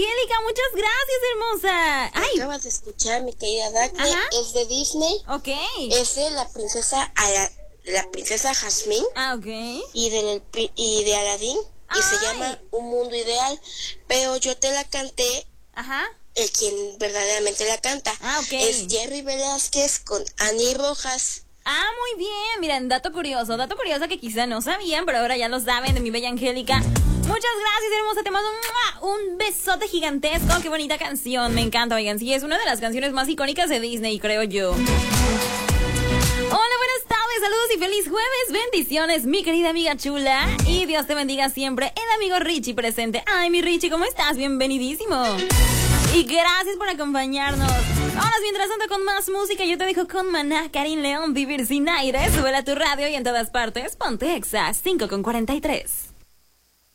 Angélica, muchas gracias, hermosa. Ay. Acabas de escuchar, mi querida Dafne. Ajá. Es de Disney. Ok. Es de la princesa Jasmine. Ah, ok. Y de Aladdin. Y se llama Un Mundo Ideal. Pero yo te la canté. Ajá. El quien verdaderamente la canta. Ah, ok. Es Jerry Velázquez con Ani Rojas. Ah, muy bien. Miren, dato curioso que quizá no sabían, pero ahora ya lo saben de mi bella Angélica. Muchas gracias, hermosa. Te mando un besote gigantesco. Qué bonita canción. Me encanta, oigan. Sí, es una de las canciones más icónicas de Disney, creo yo. Hola, buenas tardes, saludos y feliz jueves. Bendiciones, mi querida amiga chula. Y Dios te bendiga siempre. El amigo Richie presente. Ay, mi Richie, ¿cómo estás? Bienvenidísimo. Y gracias por acompañarnos. Ahora, mientras tanto, con más música, yo te dejo con Maná, Karin León, Vivir Sin Aire. Súbela a tu radio y en todas partes, ponte Exa 5:43.